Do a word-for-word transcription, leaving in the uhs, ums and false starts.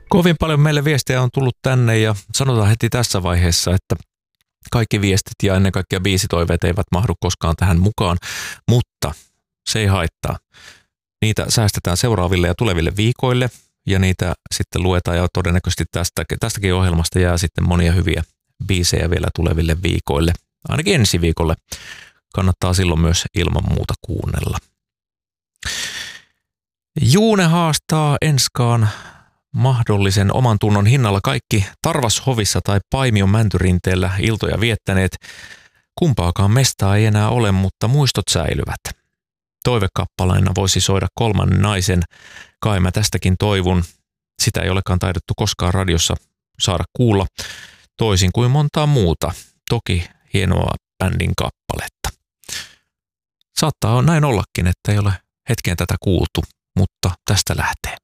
Kovin paljon meille viestejä on tullut tänne ja sanotaan heti tässä vaiheessa, että kaikki viestit ja ennen kaikkea biisitoiveet eivät mahdu koskaan tähän mukaan, mutta se ei haittaa. Niitä säästetään seuraaville ja tuleville viikoille ja niitä sitten luetaan ja todennäköisesti tästä, tästäkin ohjelmasta jää sitten monia hyviä biisejä vielä tuleville viikoille. Ainakin ensi viikolle kannattaa silloin myös ilman muuta kuunnella. Juune haastaa Enskaan mahdollisen oman tunnon hinnalla kaikki Tarvashovissa tai Paimion Mäntyrinteellä iltoja viettäneet. Kumpaakaan mestaa ei enää ole, mutta muistot säilyvät. Toivekappaleena voisi soida Kolmannen naisen. Kai mä tästäkin toivun. Sitä ei olekaan taidettu koskaan radiossa saada kuulla, toisin kuin montaa muuta. Toki hienoa bändin kappaletta. Saattaa näin ollakin, että ei ole hetkeen tätä kuultu, mutta tästä lähtee.